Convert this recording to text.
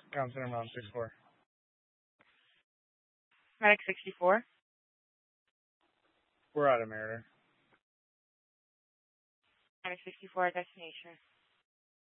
Counselor Mount 64. Medic 64. We're out of Merida. Medic 64, destination.